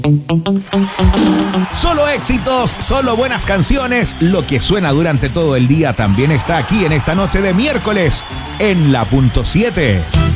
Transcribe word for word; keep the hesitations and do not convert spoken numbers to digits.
Solo éxitos, solo buenas canciones. Lo que suena durante todo el día también está aquí en esta noche de miércoles en La Punto siete.